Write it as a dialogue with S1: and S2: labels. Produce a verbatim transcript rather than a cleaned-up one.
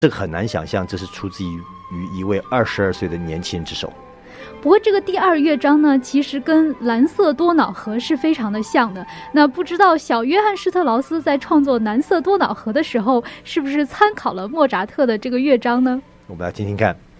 S1: 这个很难想象这是出自于于一位二十二岁的年轻人之手。
S2: 不过这个第二乐章呢，其实跟蓝色多瑙河是非常的像的。那不知道小约翰施特劳斯在创作蓝色多瑙河的时候，是不是参考了莫扎特的这个乐章呢？
S1: 我们来听听看。